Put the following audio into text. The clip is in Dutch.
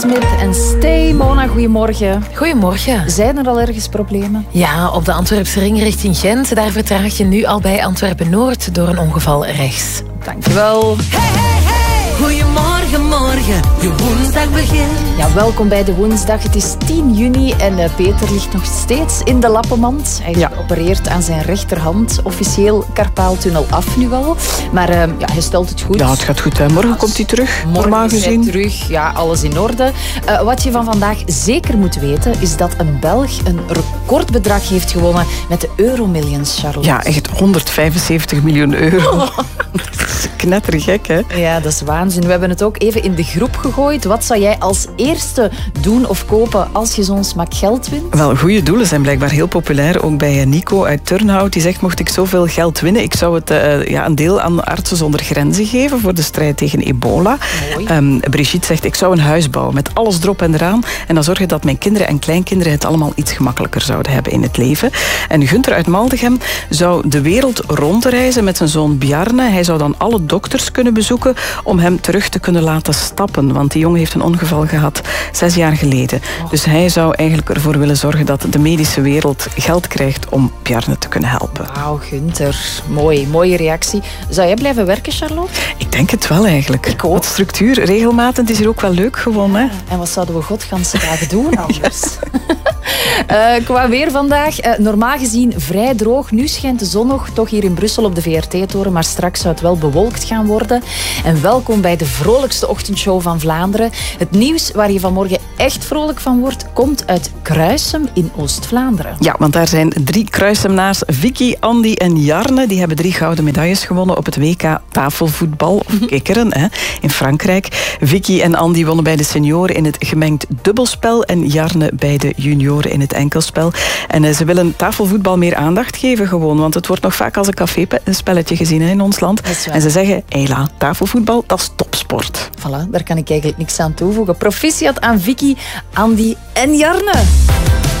Smit en Stay. Mona, goedemorgen. Goedemorgen. Zijn er al ergens problemen? Ja, op de Antwerpse ring richting Gent. Daar vertraag je nu al bij Antwerpen-Noord door een ongeval rechts. Dankjewel. Goedemorgen, morgen, je woensdag begint. Ja, welkom bij de woensdag. Het is 10 juni en Peter ligt nog steeds in de lappenmand. Hij is geopereerd aan zijn rechterhand. Officieel carpaaltunnel af nu al. Maar hij stelt het goed. Ja, het gaat goed. Hè. Morgen komt hij terug, normaal gezien. Morgen is hij terug. Ja, alles in orde. Wat je van vandaag zeker moet weten, is dat een Belg een recordbedrag heeft gewonnen met de Euromillions, Charlotte. Ja, echt 175 miljoen euro. Oh. Dat is knettergek, hè? Ja, dat is waanzin. We hebben het ook even in de groep gegooid. Wat zou jij als eerste doen of kopen als je zo'n smak geld wint? Wel, goede doelen zijn blijkbaar heel populair. Ook bij Nico uit Turnhout. Die zegt, mocht ik zoveel geld winnen, ik zou het een deel aan Artsen zonder Grenzen geven voor de strijd tegen ebola. Brigitte zegt, ik zou een huis bouwen met alles erop en eraan. En dan zorgen dat mijn kinderen en kleinkinderen het allemaal iets gemakkelijker zouden hebben in het leven. En Gunther uit Maldegem zou de wereld rondreizen met zijn zoon Bjarne. Hij zou dan alle dokters kunnen bezoeken om hem terug te kunnen laten stappen. Want die jongen heeft een ongeval gehad 6 jaar geleden. Dus hij zou eigenlijk ervoor willen zorgen dat de medische wereld geld krijgt om Bjarne te kunnen helpen. Wauw, Gunther. Mooi, mooie reactie. Zou jij blijven werken, Charlotte? Ik denk het wel eigenlijk. Ik ook. Wat structuur, regelmaat, het is hier ook wel leuk gewoon. Hè? En wat zouden we godganse dagen doen anders? Qua weer vandaag, normaal gezien vrij droog. Nu schijnt de zon nog, toch hier in Brussel op de VRT-toren, maar straks zou het wel bewolkt gaan worden. En welkom bij de vrolijkste ochtendshow van Vlaanderen. Het nieuws waar je vanmorgen echt vrolijk van wordt, komt uit Kruisem in Oost-Vlaanderen. Ja, want daar zijn 3 Kruisemenaars, Vicky, Andy en Jarne. Die hebben 3 gouden medailles gewonnen op het WK tafelvoetbal, of kikkeren, in Frankrijk. Vicky en Andy wonnen bij de senioren in het gemengd dubbelspel en Jarne bij de junioren in het enkelspel. En ze willen tafelvoetbal meer aandacht geven gewoon, want het wordt nog vaak als een café-spelletje gezien in ons land. En ze zeggen, hela, tafelvoetbal, dat is topsport. Voilà, daar kan ik eigenlijk niks aan toevoegen. Proficiat aan Vicky, Andy en Jarne.